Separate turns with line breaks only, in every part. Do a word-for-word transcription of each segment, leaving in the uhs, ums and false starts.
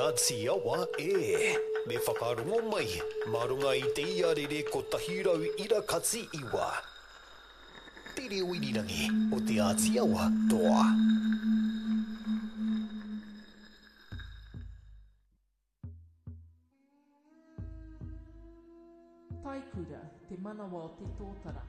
tia wa e. Me whakarongo mai, marunga i te iarere ko tahirau ira katsi iwa. Te reo irirangi o te ātia wa toa.
Taikura, te manawa o te tōtara.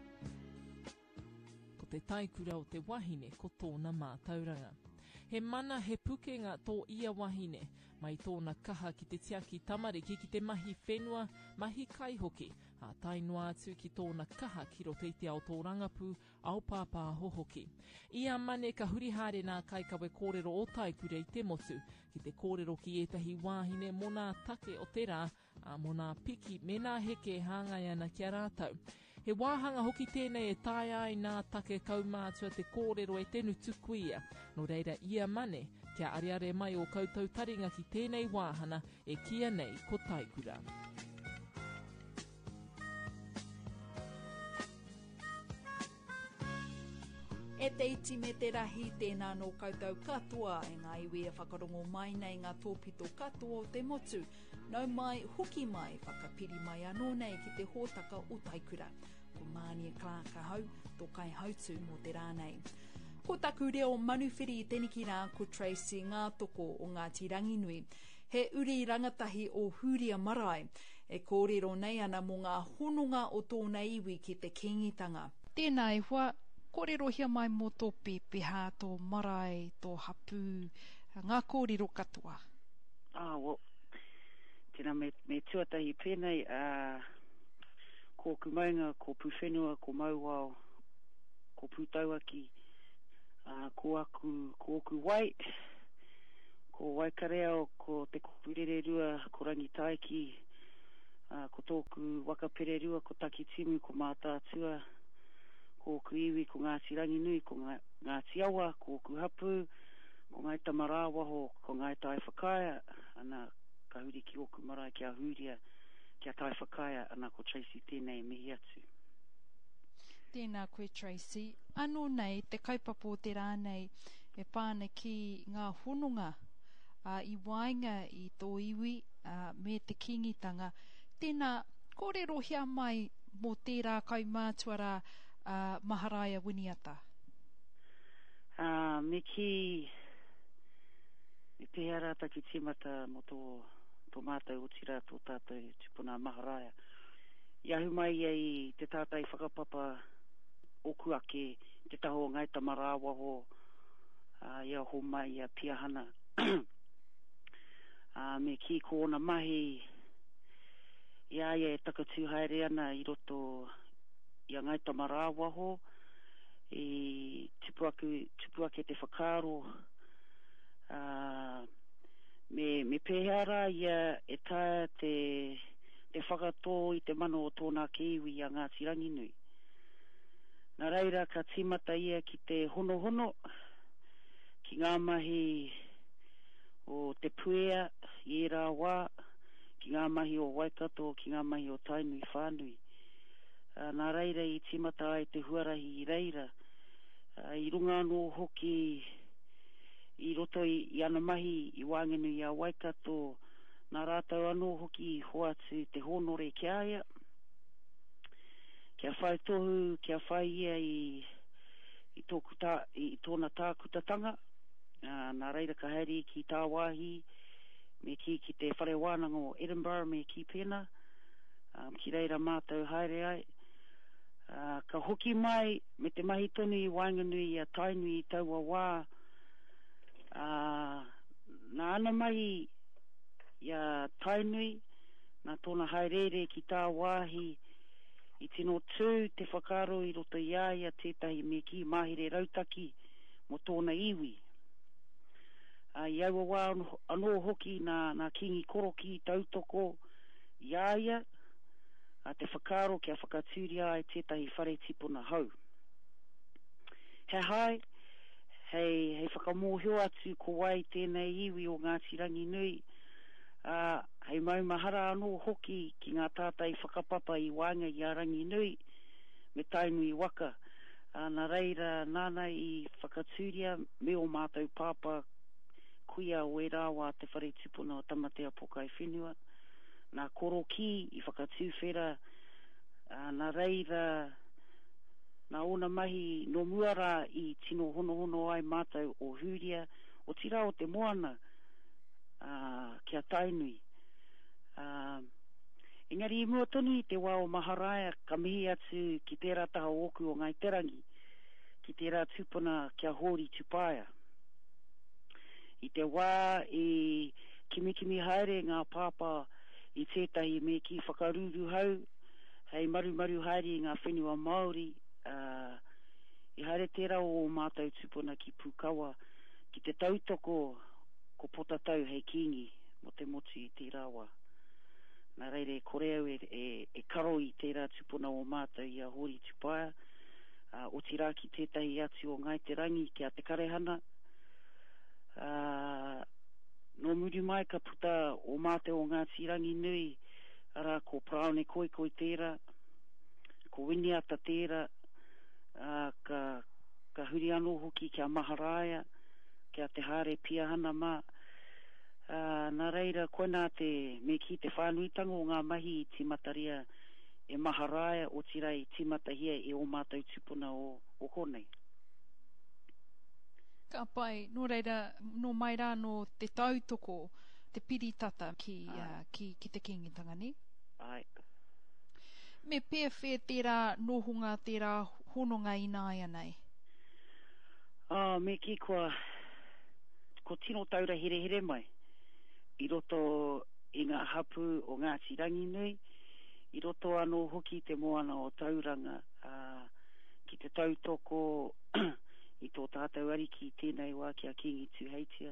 Ko te taikura o te wahine ko tōna mātauranga. He mana he pukenga tō ia wahine, mai tōna kaha ki te tiaki tamariki ki te mahi whenua, mahi kaihoki, a tainua atu ki tōna kaha ki roto i te ao tō rangapu, au pāpā hohoki. Ia mane ka hurihare nā kaikawe kōrero o taikura i te motu, ki te kōrero ki etahi wāhine mona take o te rā, a mona piki me nā heke hāngai ana kia rātau. He wāhanga hoki tēnei e tae ai nā take kaumātua te kōrero e tenu tukuia, no reira ia mane, kia ariare mai o koutou taringa ki tēnei wāhana e kia nei ko taikura.
E te iti me te rahi tēnā no koutou katoa e ngā iwi e whakarongo mai nei ngā tōpito katoa o te motu. Nau mai, huki mai, whakapiri mai anō nei ki te hōtaka o taikura. Ko Mānia Clarka hau, tō kai hautu mō te rānei. Ko taku reo manuwhiri i teniki rā ko Tracy ngā toko o Ngāti Ranginui. He uri rangatahi o Huria Marae, e kōrero nei ana mō ngā hononga o tōna iwi ki te kingitanga.
Tēnā e hua, kōrero hia mai mō tō pēpeha, tō marae, tō hapu, ngā kōrero katoa.
Ah, well, tēnā me, me tuatahi pēnei, uh, ko kumaunga, ko puwhenua, ko mauao, ko pūtauaki, uh, ko aku, ko oku wai, ko waikareo, ko te kopurere rua, ko rangitaiki, uh, ko tōku wakapere rua, ko takitimu, ko mātātua, ko oku iwi, ko Ngāti Ranginui, ko Ngāti Awa, ko oku hapu, ko ngai tamarawaho, ko ngai tai whakaia, ana ka huri ki oku marae kia huria, kia tai whakaia, ana ko Tracy tēnei mihi atu.
Tēnā koe Tracy. Anō nei, te kaupapa o te rānei, e pāna ki ngā hononga uh, i wainga i tō iwi uh, me te kingitanga. Tēnā, kōrero hia mai mō tērā kaumātua rā uh, Maharaja Winiata.
Uh, me ki, me te hara taki tīmata mo tō, tō mātou o tira tō tātou tupuna Maharaja. Iahu mai ei te tātai whakapapa oku ake, te taho ngai tamarawaho, uh, ia ho mai ia piahana. uh, me ki kōna mahi, ia ia e takatū haere ana i roto ia ngai tamarawaho, i tupu aku, tupu ake te whakaro, uh, me, me pehara ia e tae te, te whakatō i te mano o tōna kiwi a Ngāti Ranginui. Nā reira ka tīmata ia ki te hono hono, ki ngā mahi o te puea, i rā wā, ki ngā mahi o Waikato, ki ngā mahi o Tainui Whānui. Uh, nā reira i tīmata ai te huarahi i reira, uh, i runga anō hoki i roto i, i ana mahi i wāngenu i a Waikato, nā rātau anō hoki i hoatu te honore kia aia, kia whai tohu, kia whai ia i, i, tōku tā, i tōna tākutatanga, uh, nā reira ka haere ki tā wāhi, me ki ki te whare wānanga o Edinburgh, me ki pēna, um, ki reira mātou haere ai. Uh, ka hoki mai, me te mahi tonu i Wainganui i a Tainui i taua wā, uh, nā ana mahi i a Tainui, nā tōna haerere ki tā wāhi, i tino tū te whakaro i roto i aia tētahi me ki mahire rautaki mo tōna iwi. Uh, I aua wā anō hoki nā, nā kingi koroki tautoko i aia, a te whakaro kia whakatūri ai tētahi whare tipuna hau. He hai, hei, hei whakamōhio atu ko wai tēnei iwi o Ngāti Ranginui, Uh, hei maumahara anō hoki ki ngā tātai whakapapa i wānga i a Ranginui me Tainui waka. Uh, nā reira nāna i whakatūria me o mātou pāpā kuia o e rāwa te whare tupuna o tamatea pokai whenua. Nā koro ki i whakatū whera, uh, nā reira, nā ona mahi no muara i tino hono hono ai mātou o Huria, o tira o te moana uh, kia Tainui. Uh, engari i mua tonu i te wā o Maharaea, ka mihi atu ki tērā taha oku o Ngaiterangi, ki tērā tupuna kia Hori Tupaia. I te wā i kimi kimi haere ngā pāpā i tētahi me ki whakaruru hau, hei maru maru haere ngā whenua Māori, uh, i haere tērā o mātou tupuna ki Pukawa, ki te tautoko ko potatau hei kingi, mo te motu i tērā wā. Nā reire, kore au e, e, e karo i tērā tupuna o mātou i a Hori Tupaia, uh, o tira ki tētahi atu o Ngaiterangi ki a te karehana. Uh, no muri mai ka puta o mātou o ngā tirangi nui, ara ko praone koi koi tērā, ko winiata tērā, uh, ka, ka huri anō hoki kia Maharaea, kia te hare piahana mā. Uh, nā reira, koe nā te me ki te whānuitango o ngā mahi i timataria e Maharaea o tira i timatahia e o mātou tupuna o, o konei.
Ka pai, no reira, no mai rā no te tautoko, te piritata ki, uh, ki, ki te kingitanga ni?
Ai.
Me pēr whē tērā nohunga, tērā hononga inaia nei?
Ah, me ki kua, ko tino taura here here mai. I roto i ngā hapu o ngā tirangi nui, i roto anō hoki te moana o tauranga, uh, ki te tautoko i tō tātou ariki i tēnei wā ki a Kingi Tuheitia.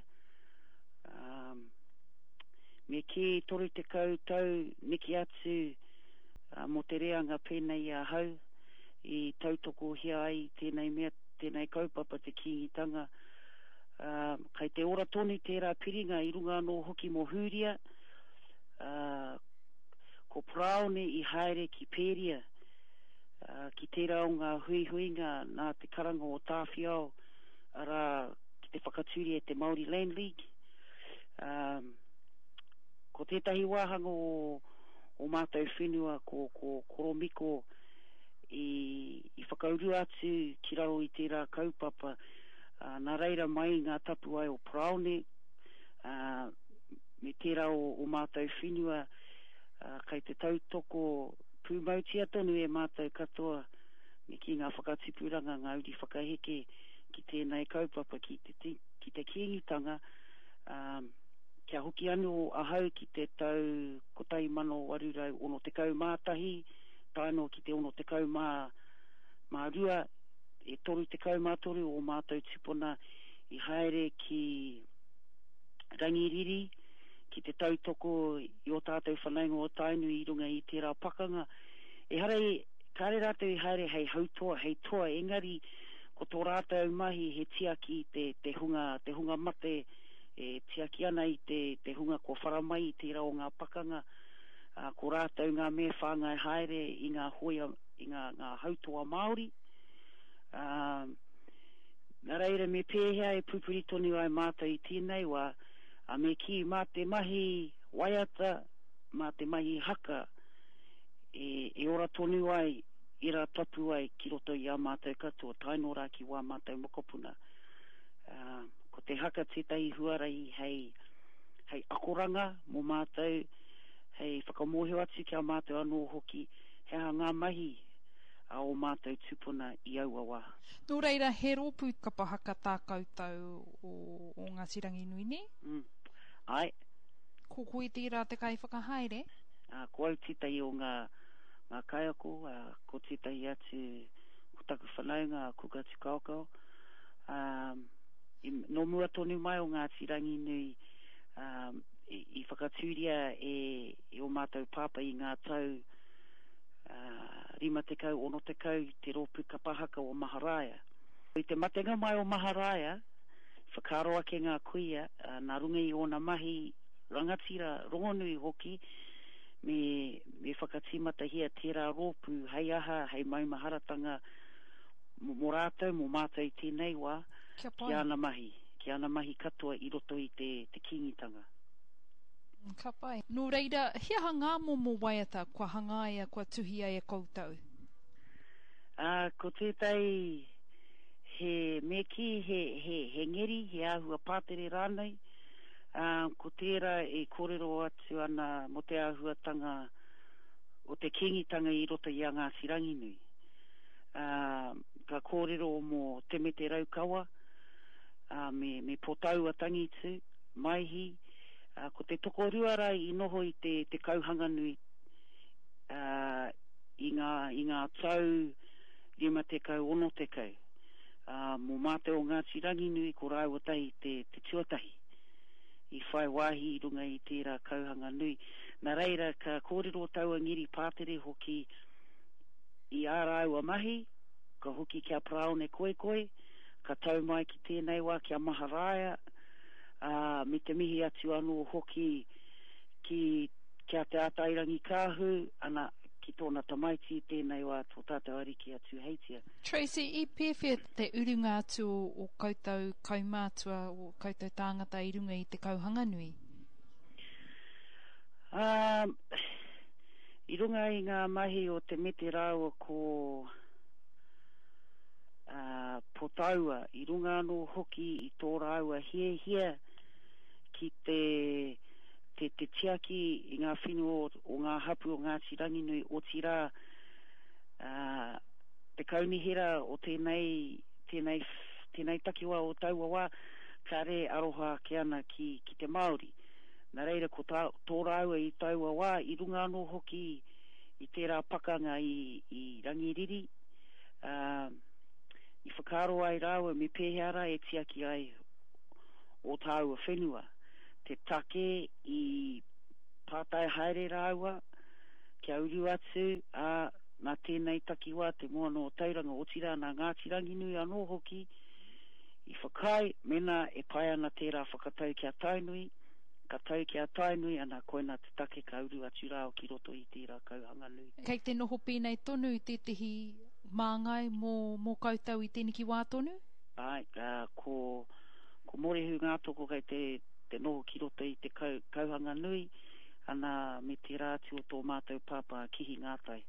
Um, me ki toru te kautau niki atu uh, mo te reanga pēnei a hau, i tautoko hia ai tēnei mea, tēnei kaupapa te kingitanga. Uh, kai te ora tonu tērā piringa i runga no hoki mo Huria, uh, ko praone i haere ki Pēria, uh, ki tērā o ngā hui huinga nā te karanga o Tāwhiao, ara ki te whakaturi e te Māori Land League. Um, ko tētahi wāhanga o, o mātou whenua, ko, ko koromiko i, i whakauru atu ki raro i tērā kaupapa. Uh, nā reira mai ngā tapu ai o praone, uh, me tērā o, o mātou whenua, uh, kai te tautoko pūmautia tonu e mātou katoa, me ki ngā whakatipuranga, ngā uri whakaheke ki tēnei kaupapa ki te, ki te kingitanga, um, kia hoki anu ahau ki te tau kotai mano warurau ono te kau mātahi, taino ki te ono te kau mā, mā rua, e toru te kaumātoru o mātou tupuna i haere ki Rangiriri, ki te tautoko i o tātou whanaingo o tainu i runga i tērā pakanga. E harei, kāre rātou i haere hei hautoa, hei toa, engari ko tō rātou mahi he tiaki te, te, hunga, te hunga mate, e tiaki ana i te, te hunga ko wharamai i tērā o ngā pakanga, uh, ko rātou ngā me whāngai haere i ngā hoia, i ngā, ngā hautoa Māori. Uh, nā reira me pēhea e pupuri tonu ai mātou i tēnei wā, a me ki mā te mahi waiata, mā te mahi haka, e, e ora tonu ai, i rā tapu ai ki roto i a mātou katoa, taino rā ki wā mātou mokopuna. Uh, ko te haka tētahi huarai hei, hei akoranga mo mātou, hei whakamohio atu ki a mātou anō hoki, hea ngā mahi, a o mātou tupuna i aua wā.
Nō reira, he rōpū kapahaka tā kautau o, o ngā tirangi nui ni?
Mm. Ai.
Ko koe tērā te kai whakahaere?
Uh, ko au tētai o ngā, ngā kaiako, uh, ko tētai atu kutaku whanaunga, kuka tukaukau. Um, i, no mua tonu mai o ngā tirangi nui, um, i, i whakaturia e, e o mātou pāpa i ngā tau Uh, rima te kau, ono te kau, te rōpū kapahaka o Maharaea. I te matenga mai o Maharaea, whakaroa ke ngā kuia, uh, nā runga i ona mahi rangatira rongonui hoki, me, me whakatimata hia tērā rōpū, hei aha, hei maumaharatanga, mo rātou, mo mātou i tēnei wā, ki ana mahi, ki ana mahi katoa i roto i te, te kingitanga.
Ka pai. Nō reira, hea hanga momo waiata kua hangaia, kua tuhi ai e koutou?
Uh, ko tētai he meki, he, he, he ngeri, he āhua pātere rānei, uh, ko tērā e kōrero atu ana mo te āhuatanga o te kingitanga i roto i a ngā sirangi nui. Uh, ka kōrero mo te me te raukawa, uh, me, me potau atangi tu, maihi, uh, ko te toko ruara i noho i te, te kauhanga nui, uh, i ngā, i ngā tau lima te kau, ono te kau. Uh, mo mate o ngā sirangi nui, ko rāua tahi te, te tuatahi. I whai wāhi i runga i tērā kauhanga nui. Nā reira, ka kōrero taua ngiri pātere hoki i ārāua mahi, ka hoki kia praone koe koe, ka tau mai ki tēnei wā kia maharāia, uh, me te mihi atu anō hoki ki kia te atairangi kāhu, ana ki tōna tamaiti tēnei wā tō tātou ariki atu heitia.
Tracy, i pēwhia te urunga atu o, o koutou kaumātua, o koutou tāngata i runga i te kauhanga nui?
Um, I runga i ngā mahi o te mete rāua ko uh, potaua, i runga anō hoki i tō rāua hia hia ki te te te tiaki i ngā whinu o, o ngā hapu o ngā sirangi nui o tira uh, te kaunihira o tēnei, tēnei, tēnei takiwa o taua wā ka re aroha ke ana ki, ki te Māori. Nā reira ko tā, tō rāua i taua wā i runga anō hoki i tērā pakanga i, i rangiriri. Uh, I whakaro ai rāua me pēhara e tiaki ai o tāua whenua. Te take i pātai haere rāua, kia uru atu, a nā tēnei takiwa, te moana o tauranga o tira nā Ngāti Ranginui anō hoki, i whakai, mena e pai ana tērā whakatau kia tainui, ka tau kia tainui, ana koina te take ka uru atu rāo ki roto i tērā kauhanga nui.
Kei te noho pēnei tonu i tētihi māngai mō, mō koutou i tēniki wā tonu?
Ai, uh, ko, ko morehu ngā toko kei te te noho ki roto i te kau, kauhanga nui, ana me te rātu o tō mātou pāpā kihi ngātai.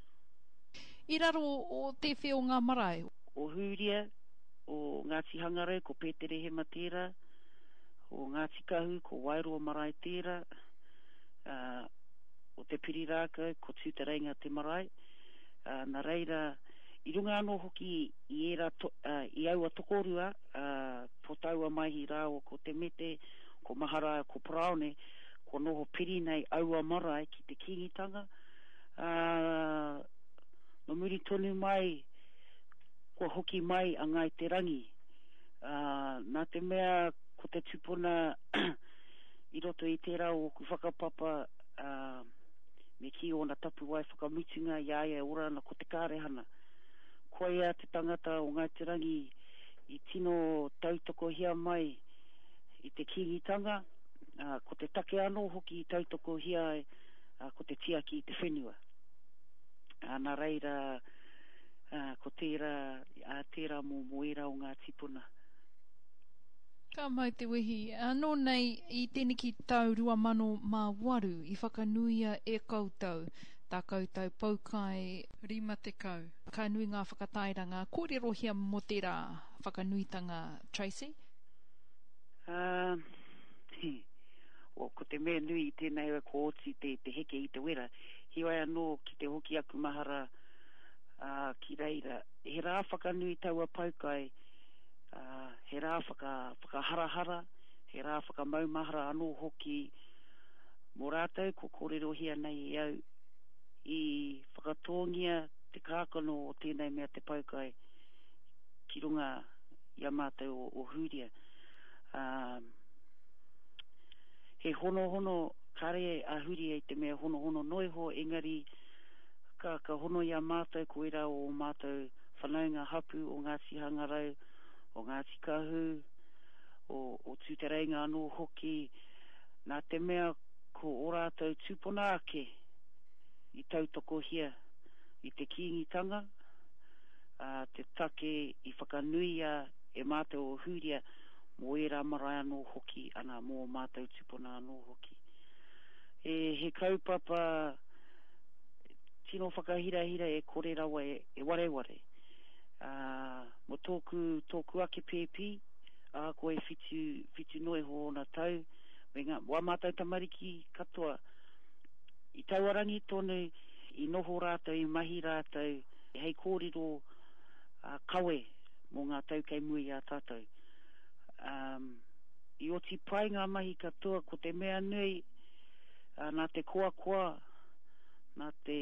I raro o te whio ngā marae?
O Huria, o Ngāti Hangarau, ko Pētere Hema tērā, o Ngāti Kahu, ko Wairoa Marae tērā, uh, o te Pirirākau, ko Tūtarenga te marae, uh, nā reira, i runga anō hoki i, era to, uh, i aua tokorua, uh, potaua maihi rāo ko te mete, ko mahara, ko praone, ko noho piri nei aua marae ki te kingitanga. Uh, no muri tonu mai, ko hoki mai a ngai te rangi. Uh, nā te mea, ko te tupuna i roto i tērā o ku whakapapa uh, me ki o na tapu wai whakamutunga i aia ora na ko te kārehana. Ko ia te tangata o ngai te rangi i tino tautoko hia mai i te kingitanga, uh, ko te take anō hoki i tautoko hia uh, ko te tiaki i te whenua. Uh, nā reira, uh, ko tērā, uh, tērā mō moera o ngā tipuna.
Ka mai te wehi, anō nei i tēniki tau rua mano mā waru i whakanuia e koutou, tā koutou paukai rima te kau. Ka nui ngā whakatairanga, kōrero hia mo tērā whakanuitanga, Tracy?
Uh, o ko te mea nui i tēnei wa ko oti te, te heke i te wera, hiwai anō ki te hoki aku mahara uh, ki reira. He rā whakanui taua paukai, uh, he rā whaka, whakaharahara, he rā whakamaumahara anō hoki mō rātou, ko kōrero hia nei i au, i whakatōngia te kākano o tēnei mea te paukai ki runga i a mātou o, o Huria. Um, he hono hono kare a Huria i te mea hono hono noiho, engari ka, ka hono i a mātou ko era o mātou whanaunga hapu o Ngāti Hangarau, o Ngāti Kahu, o, o Tūtarenga anō hoki, nā te mea ko o rātou tūpuna ake i tautoko hia i te kingitanga, uh, te take i whakanuia e mātou o Huria mo e rā marae anō hoki, ana mō mātou tupuna anō hoki. E he kaupapa, tino whakahira-hira e kore rawa e, e ware ware. Uh, mo tōku, tōku ake pēpi, a uh, koe whitu, whitu noe ho na tau, wenga, wa mātou tamariki katoa, i tauarangi tonu, i noho rātou, i mahi rātou, hei kōrero uh, kawe, mō ngā tau kei mui a tātou. Um, I oti pai ngā mahi katoa, ko te mea nui, uh, nā te koa koa, nā te,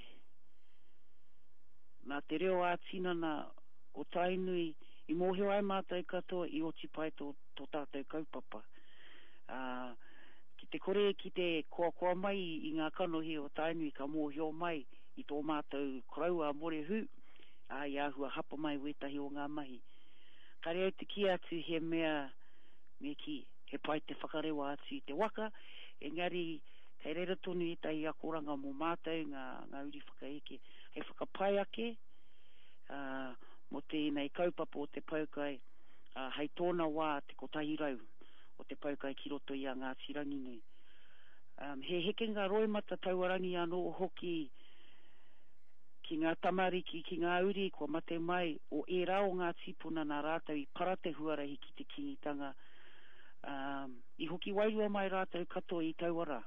nā te reo ātina nā o tainui, i mōheo ai mātou katoa, i oti pai tō, tō tātou kaupapa. Uh, ki te kore, ki te koa koa mai, i ngā kanohi o tainui, ka mōheo mai, i tō mātou koraua more hu, a i ahua hapa mai wetahi o ngā mahi. Kare au te ki atu he mea, me ki, he pai te whakarewa atu i te waka, engari, kei reira tonu i tahi akoranga mō mātou, ngā, ngā uri whakaeke, he whakapai ake, uh, mo te nei kaupapa o te paukai, uh, hei tōna wā te kotahi rau, o te paukai ki roto i a ngā tirangi nui. Um, he hekenga roimata tauarangi anō hoki, ki ngā tamariki, ki ngā uri, kua mate mai, o e rao ngā tipuna nā rātou i parate huarahi ki te kingitanga. Um, I hoki wairua mai rātou katoa i tauara.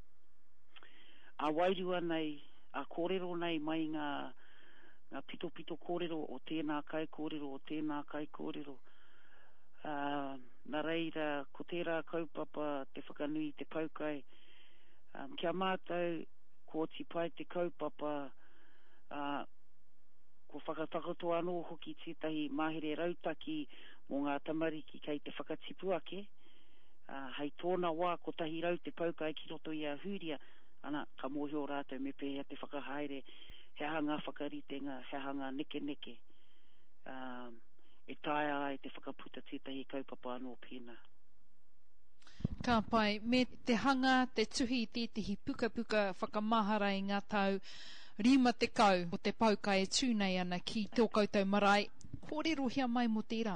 A wairua nei, a kōrero nei mai ngā, ngā pito pito kōrero o tēnā kai kōrero, o tēnā kai kōrero. Uh, nā reira, ko tērā kaupapa, te whakanui, te paukai. Um, kia mātou, ko ti pai te kaupapa, Uh, ko whakatakato anō hoki tētahi mahere rautaki mō ngā tamariki kei te whakatipu ake. Uh, hei tōna wā ko tahi rau te paukai ki roto i a huria, ana ka mōhio rātou me pēhea te whakahaere, he hanga whakaritenga, he hanga neke neke. Um, e taia ai te whakaputa tētahi kaupapa anō pēnā.
Ka pai, me te hanga, te tuhi, tētahi puka puka whakamahara i ngā tau, rima te kau o te paukai e tūnei ana ki tō koutou marae. Kōrero hia mai mo tērā?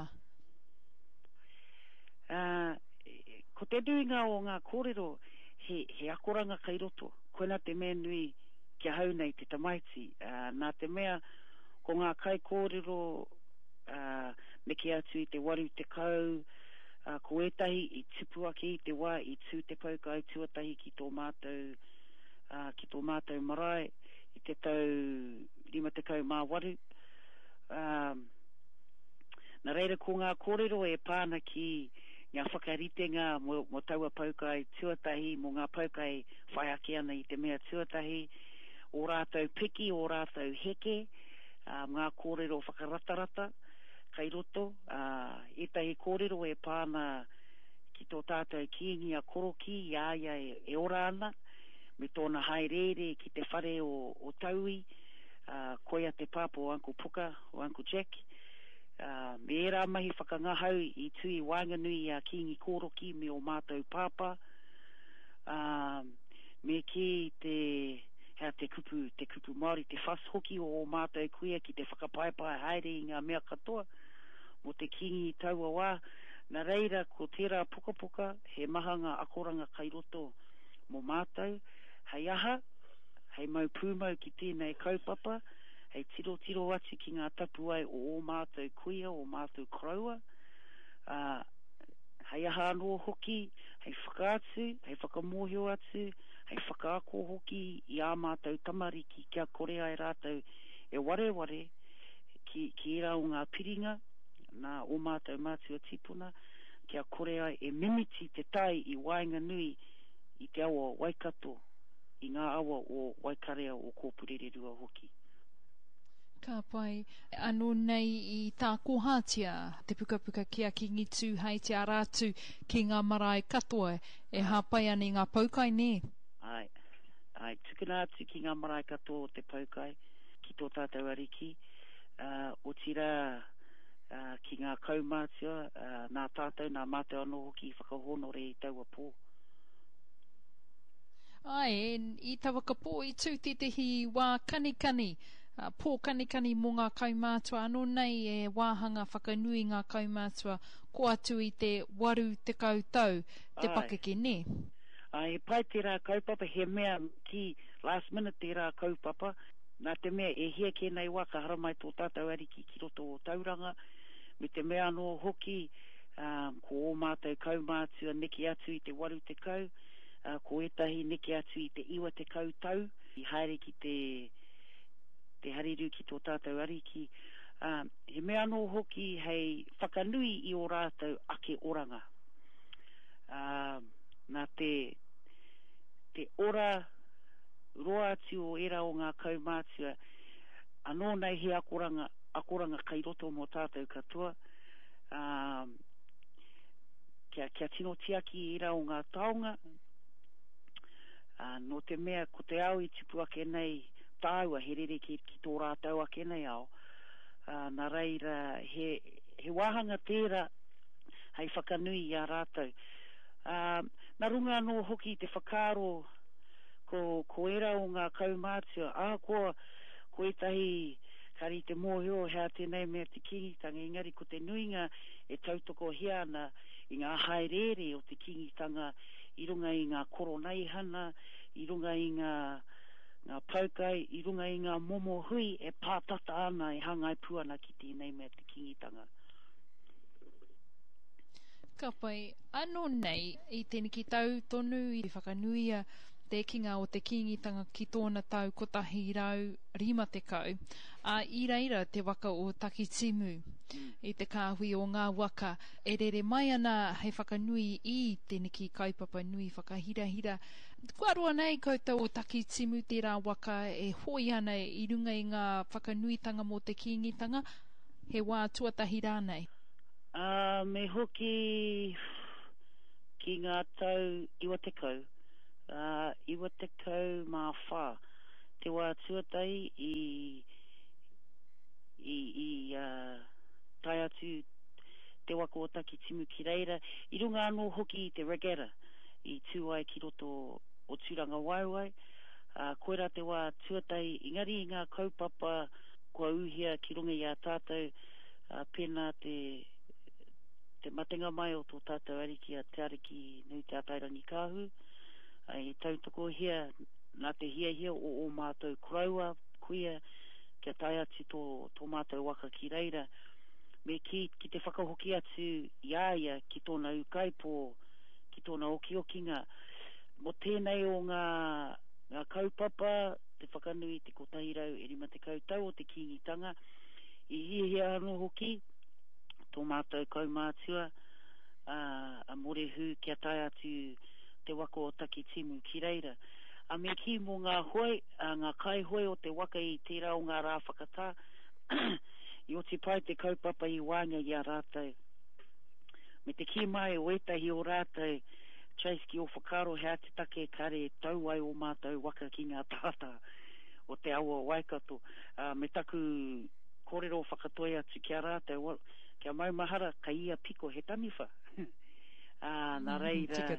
Uh, ko te nuinga o ngā kōrero, he, he akoranga kai roto. Koena te mea nui kia hau nei te tamaiti. Uh, nā te mea, ko ngā kai kōrero, uh, me ki atu i te waru te kau, uh, ko etahi i tupu ake i te wā, i tū te paukai tuatahi ki tō mātou, uh, ki tō mātou marae, i te tau rima te kau mā waru. Um, nā reira ko ngā kōrero e pāna ki ngā whakaritenga mo, mo taua paukai tuatahi, mo ngā paukai whai ake ana i te mea tuatahi, o rātou piki, o rātou heke, um, ngā kōrero whakaratarata, kai roto, uh, etahi kōrero e pāna ki tō tātou kiingi a koroki, iaia e, e ora ana, me tōna haerere ki te whare o, o taui, uh, koia te pāpo o Uncle Puka, o Uncle Jack. Uh, me e rā mahi whakangahau i tui Wainganui a Kingi Kōroki me o mātou pāpa. Uh, me ki te, hea te kupu, te kupu Māori, te whas hoki o mātou kuia ki te whakapaipai haere i ngā mea katoa, mo te kingi taua wā. Nā reira, ko tērā puka puka, he mahanga akoranga kai roto mo mātou, hei aha, hei mau pūmau ki tēnei kaupapa, hei tiro tiro atu ki ngā tapu ai o o mātou kuia, o mātou koraua. Uh, hei aha anō hoki, hei whakaatu, hei whakamohio atu, hei whakaako hoki i a mātou tamariki kia kore ai rātou e ware ware ki, ki era o ngā piringa, nā o mātou mātua tipuna, kia kore ai e mimiti te tai i Wainganui i te awa Waikato, i ngā awa o Waikarea o kōpurererua hoki.
Ka pai, anō nei i tā kohātia, te puka puka kia ki ngitu hei te arātu ki ngā marae katoa, e hāpai ana i ngā paukai ne?
Ai, ai, tukuna atu ki ngā marae katoa o te paukai, ki tō tātou ariki, uh, o tira uh, ki ngā kaumātua, uh, nā tātou, nā mātou anō hoki i whakahonore i taua pō.
Ai, i tawa ka pō i tū te tehi wā kani kani, uh, pō kanikani mō ngā kaumātua, anō nei e wāhanga whakanui ngā kaumātua ko atu i te waru te kautau te
Ai.
pakeke, ne?
Ai, pai te rā kaupapa, he mea ki last minute te rā kaupapa, nā te mea e hia ke nei waka haramai tō tātou ariki ki roto o tauranga, me te mea anō hoki, um, ko o mātou kaumātua niki atu i te waru te kau, uh, ko etahi niki atu i te iwa te kautau, i haere ki te, te hariru ki tō tātou ariki. Um, he mea anō hoki hei whakanui i o rātou ake oranga. Um, nā te, te ora roa atu o era o ngā kaumātua, anō nei he akoranga, akoranga kai roto mō tātou katoa, um, kia, kia tino tiaki era o ngā taonga, uh, no te mea ko te au i tupu ake nei tāua he rere ki, ki tō rātou ake nei ao, uh, nā reira he, he wāhanga tērā hei whakanui i a rātou. Um, nā runga anō hoki te whakaro ko, ko era o ngā kaumātua, a ko, ko etahi kari te mōhio hea tēnei mea te kingitanga, engari ko te nuinga e tautoko hea na i ngā haerere o te kingitanga, i runga i ngā koronai hana, i runga i ngā, ngā paukai, i runga i ngā momo hui e pātata ana e hangai puana ki tēnei mea te kingitanga.
Ka pai, anō nei i tēnei ki tau tonu i whakanuia te kinga o te kingitanga ki tōna tau kotahi rau rima te kau, a i reira te waka o Takitimu, mm. i te kāhui o ngā waka, e rere mai ana hei whakanui i tēnei ki kaupapa nui whakahirahira. Kua roa nei koutou o Takitimu te rā waka e hoi ana i runga i ngā whakanuitanga mō te kingitanga, he wā tuatahi rā nei.
Uh, me hoki ki ngā tau iwa te kau, uh, iwa te kau mā whā, te wā tuatai i, i, i uh, tai atu te wako o Takitimu ki reira, i runga anō hoki i te regatta, i tūai ki roto o Tūranga Waiwai, uh, koera te wā tuatai, ingari i ngā kaupapa kua uhia ki runga i a tātou, uh, pēnā te te matenga mai o tō tātou ariki a te ariki nui te atairangi kāhu. I tautoko hia, nā te hia hia o o mātou kuraua, kuia, kia tai atu tō, tō mātou waka ki reira. Me ki, ki te whakahoki atu i aia ki tōna ukaipo, ki tōna okiokinga. Mo tēnei o ngā, ngā kaupapa, te whakanui te kotahirau e rima te kautau o te kingitanga, i hia hia anō hoki, tō mātou kaumātua, uh, a morehu kia tai atu te wako o Takitimu ki reira. A me ki mō ngā hoi, uh, ngā kai hoi o te waka i tērā o ngā rā whakatā, i o te pai te kaupapa i wānga i a rātou. Me te ki mai o etahi o rātou, Chase ki o whakaro hea te take kare tau ai o mātou waka ki ngā tātā o te aua Waikato. Uh, me taku kōrero whakatoia atu ki a rātou, kia maumahara ka ia piko he taniwha. uh, nā reira,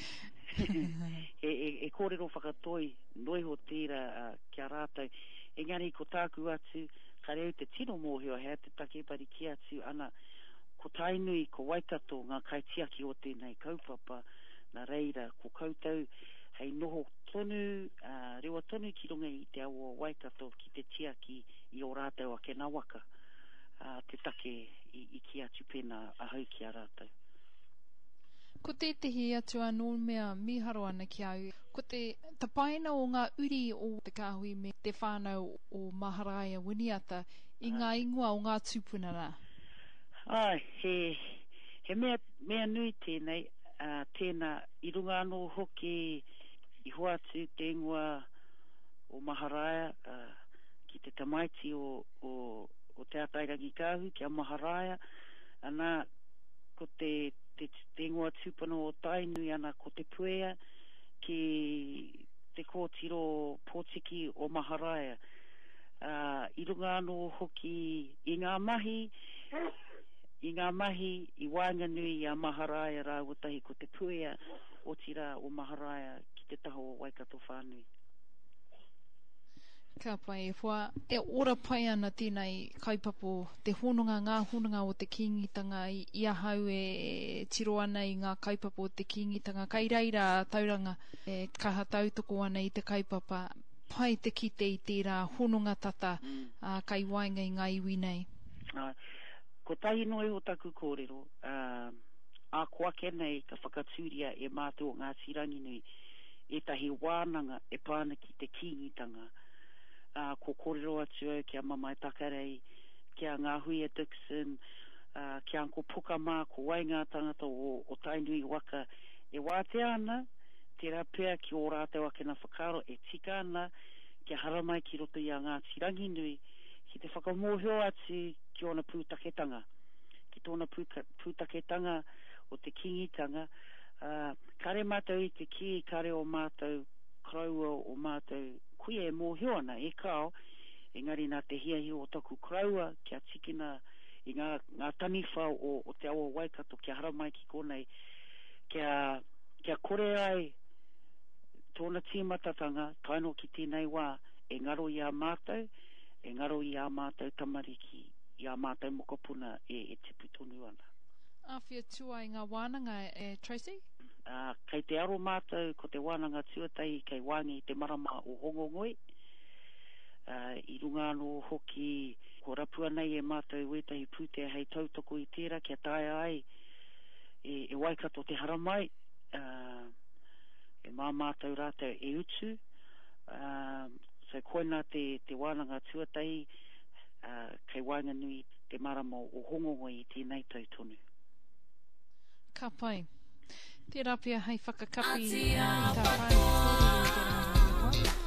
e, e, e kōrero whakatoi, noi ho tira uh, kia rātou. Engari ko tāku atu, ka reu te tino mōhio hea te take pari ki atu, ana ko tainui, ko Waikato, ngā kaitiaki o tēnei kaupapa, nā reira, ko koutou, hei noho tonu, uh, rewa tonu ki runga i te aua Waikato ki te tiaki i o rātou a ke nawaka. Uh, te take i, i ki atu pēnā a hau ki a rātou.
Ko te tehi atu anō mea miharo ana ki au, ko te tapaina o ngā uri o te kāhui me te whānau o Maharaia Winiata i ngā ingoa o ngā tūpuna rā.
Ai, he, he mea, mea nui tēnei, uh, tēnā i runga anō hoki i hoa atu te ingoa o Maharaia, uh, ki te tamaiti o, o o te atairangi kāhu, kia Maharaia, ana ko te, te, te ingoa tūpana o Tainui, ana ko te puea, ki te kōtiro Pōtiki o Maharaia. Uh, I runga anō hoki i ngā mahi, i ngā mahi i Wainganui i a Maharaia rā utahi ko te puea o tira o Maharaia ki te taho o Waikato whānui.
Ka pai e whā, e ora pai ana tēnei kaipapo, te honunga, ngā honunga o te kingitanga, i, i ahau e tiro ana i ngā kaipapo o te kingitanga. Kai reira tauranga, e kaha tautoko ana i te kaipapa, pai te kite i tērā honunga tata, mm. uh, kai wainga i ngā iwi nei.
Uh, ko tahi noi o taku kōrero, uh, a koake nei ka whakatūria e mātua ngā tirangi nui, e tahi wānanga e pāna ki te kingitanga. Uh, ko kōrero atu au kia Mamae Takarei, kia ngā hui a Dixon, uh, kia Anko Pukama, ko wainga tangata o, o Tainui waka, e wāte ana, te rapea ki o rātau ake na whakaro, e tika ana, kia haramai ki roto i a ngā tirangi nui, ki te whakamohio atu ki ona pūtaketanga. Ki tōna pūtaketanga o te kingitanga, uh, kare mātou i te ki, kare o mātou, kraua o mātou, kuia e mōhio ana, e kao, engari nā te hiahi o taku kraua, kia tikina i ngā, ngā taniwhau o, o te awa Waikato, kia haramai ki konei, kia, kia kore ai tōna tīmatatanga, taino ki tēnei wā, e ngaro i a mātou, e ngaro i a mātou tamariki, i a mātou mokopuna e, e tipu tonu ana.
Awhia tua i ngā wānanga, e Tracy?
Uh, kei te aro mātou ko te wānanga tuatai kei wāngi te marama o Hongongoi. Uh, I runga anō hoki ko rapua nei e mātou wetahi pūtea hei tautoko i tērā kia tae ai e, e Waikato te haramai. Uh, e mā mātou rātou e utu. Uh, so koina te, te wānanga tuatai uh, kei wānga nui te marama o Hongongoi i tēnei tautonu.
Ka pai. Te rapia hei whakakapi i tā whai.